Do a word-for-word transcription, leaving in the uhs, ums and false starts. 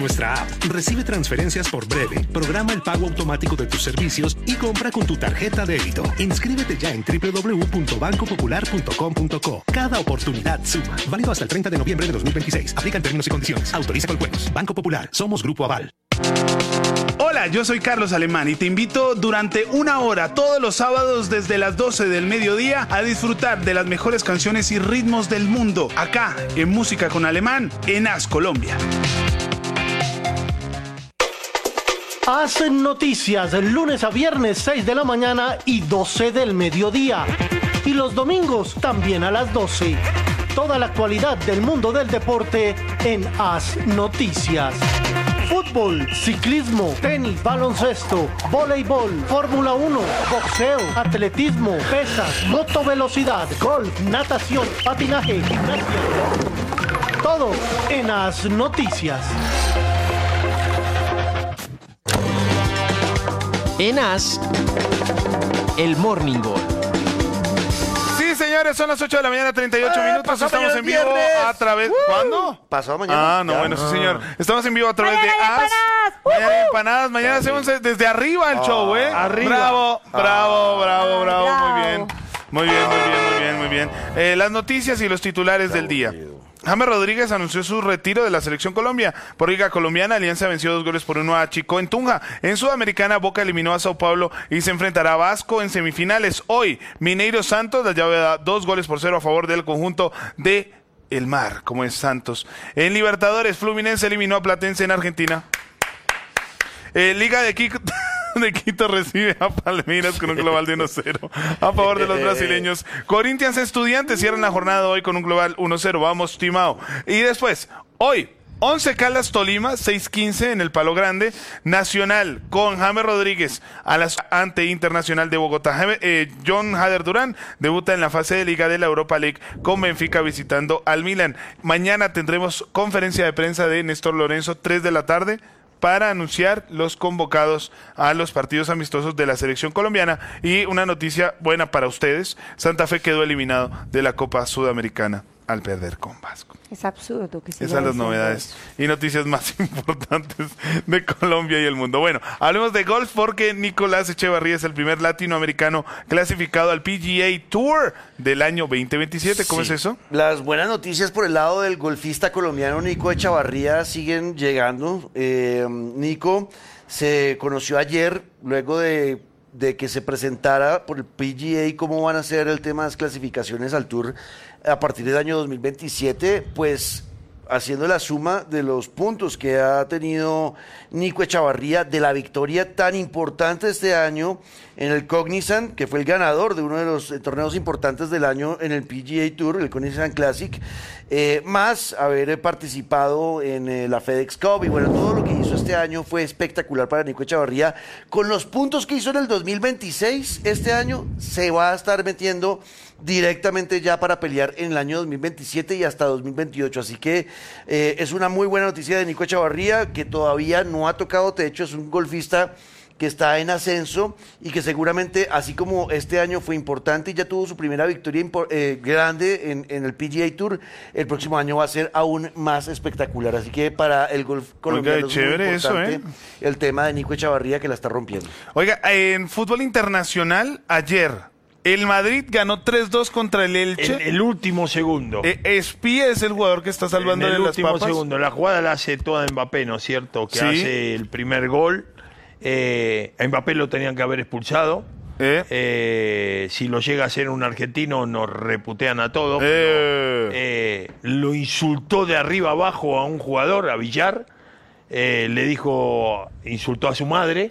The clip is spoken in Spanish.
Nuestra app. Recibe transferencias por breve, programa el pago automático de tus servicios y compra con tu tarjeta débito. Inscríbete ya en doble u doble u doble u punto banco popular punto com punto co. Cada oportunidad suma. Válido hasta el treinta de noviembre de dos mil veintiséis. Aplican términos y condiciones. Autoriza con juegos. Banco Popular. Somos Grupo Aval. Hola, yo soy Carlos Alemán y te invito durante una hora todos los sábados desde las doce del mediodía a disfrutar de las mejores canciones y ritmos del mundo acá en Música con Alemán en A S Colombia. Hacen noticias lunes a viernes seis de la mañana y doce del mediodía. Y los domingos también a las doce. Toda la actualidad del mundo del deporte en Haz Noticias. Fútbol, ciclismo, tenis, baloncesto, voleibol, Fórmula uno, boxeo, atletismo, pesas, motovelocidad, golf, natación, patinaje, gimnasia. Todo en Haz Noticias. En As, el Morning Ball. Sí, señores, son las ocho de la mañana, treinta y ocho eh, minutos. Estamos en vivo viernes. a través... Uh, ¿Cuándo? Pasado mañana. Ah, no, ya. bueno, sí, señor. Estamos en vivo a través mañana de A S. Uh-huh. Mañana hay empanadas. Mañana hacemos desde arriba el oh, show, ¿eh? Arriba. Bravo, bravo, bravo, bravo. bravo. Muy bien. Muy bien, muy bien, muy bien, muy bien. Eh, las noticias y los titulares del día. James Rodríguez anunció su retiro de la Selección Colombia. Por Liga Colombiana, Alianza venció dos goles por uno a Chico en Tunja. En Sudamericana, Boca eliminó a Sao Paulo y se enfrentará a Vasco en semifinales. Hoy, Mineiro Santos, la llave da dos goles por cero a favor del conjunto de El Mar, como es Santos. En Libertadores, Fluminense eliminó a Platense en Argentina. Eh, Liga de Quito... de Quito recibe a Palmeiras con un global de uno cero a favor de los brasileños. Corinthians Estudiantes cierran la jornada hoy con un global uno cero. Vamos, Timao. Y después, hoy, Once Caldas Tolima, seis quince en el Palo Grande. Nacional con James Rodríguez a las ante Internacional de Bogotá. Jaime, eh, John Hader Durán debuta en la fase de Liga de la Europa League con Benfica visitando al Milan. Mañana tendremos conferencia de prensa de Néstor Lorenzo, tres de la tarde, para anunciar los convocados a los partidos amistosos de la selección colombiana. Y una noticia buena para ustedes: Santa Fe quedó eliminado de la Copa Sudamericana al perder con Vasco. Es absurdo que se Esas son las novedades y noticias más importantes de Colombia y el mundo. Bueno, hablemos de golf porque Nicolás Echevarría es el primer latinoamericano clasificado al P G A Tour del año veinte veintisiete. ¿Cómo Sí. es eso? Las buenas noticias por el lado del golfista colombiano Nico Echevarría siguen llegando. Eh, Nico se conoció ayer, luego de, de que se presentara por el P G A cómo van a ser el tema de las clasificaciones al Tour a partir del año dos mil veintisiete, pues haciendo la suma de los puntos que ha tenido Nico Echevarría, de la victoria tan importante este año en el Cognizant, que fue el ganador de uno de los eh, torneos importantes del año en el P G A Tour, el Cognizant Classic, eh, más haber eh, participado en eh, la FedEx Cup, y bueno, todo lo que hizo este año fue espectacular para Nico Echevarría. Con los puntos que hizo en el dos mil veintiséis, este año se va a estar metiendo directamente ya para pelear en el año dos mil veintisiete y hasta dos mil veintiocho, así que eh, es una muy buena noticia de Nico Echevarría, que todavía no ha tocado techo. Es un golfista que está en ascenso y que seguramente, así como este año fue importante y ya tuvo su primera victoria eh, grande en, en el P G A Tour, el próximo año va a ser aún más espectacular. Así que para el golf colombiano Oiga, es muy importante eso, ¿eh? el tema de Nico Echevarría, que la está rompiendo. Oiga, en fútbol internacional, ayer el Madrid ganó tres dos contra el Elche. El, el último segundo. Eh, Espía es el jugador que está salvando en de el las último papas. segundo. La jugada la hace toda Mbappé, ¿no es cierto? Que Sí. hace el primer gol. Eh, a Mbappé lo tenían que haber expulsado. Eh. Eh, si lo llega a hacer un argentino, nos reputean a todos. Eh. Pero, eh, lo insultó de arriba abajo a un jugador, a Villar. Eh, le dijo, insultó a su madre.